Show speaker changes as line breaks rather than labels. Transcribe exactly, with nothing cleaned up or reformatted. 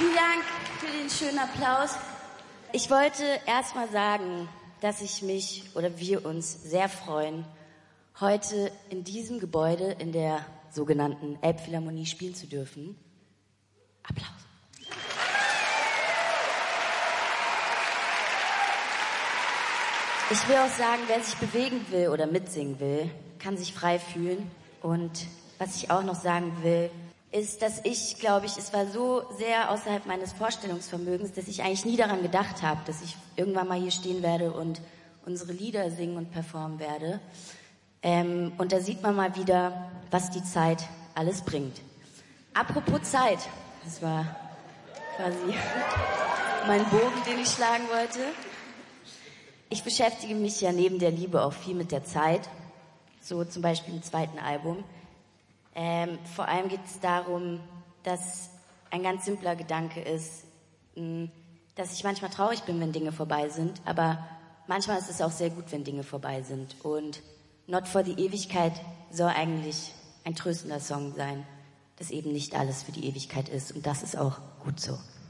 Vielen Dank für den schönen Applaus. Ich wollte erst mal sagen, dass ich mich oder wir uns sehr freuen, heute in diesem Gebäude in der sogenannten Elbphilharmonie spielen zu dürfen. Applaus. Ich will auch sagen, wer sich bewegen will oder mitsingen will, kann sich frei fühlen. Und was ich auch noch sagen will, ist, dass ich, glaube ich, es war so sehr außerhalb meines Vorstellungsvermögens, dass ich eigentlich nie daran gedacht habe, dass ich irgendwann mal hier stehen werde und unsere Lieder singen und performen werde. Ähm, und da sieht man mal wieder, was die Zeit alles bringt. Apropos Zeit, das war quasi mein Bogen, den ich schlagen wollte. Ich beschäftige mich ja neben der Liebe auch viel mit der Zeit, so zum Beispiel im zweiten Album. Ähm, vor allem geht es darum, dass ein ganz simpler Gedanke ist, mh, dass ich manchmal traurig bin, wenn Dinge vorbei sind, aber manchmal ist es auch sehr gut, wenn Dinge vorbei sind. Und Not for the Ewigkeit soll eigentlich ein tröstender Song sein, dass eben nicht alles für die Ewigkeit ist, und das ist auch gut so.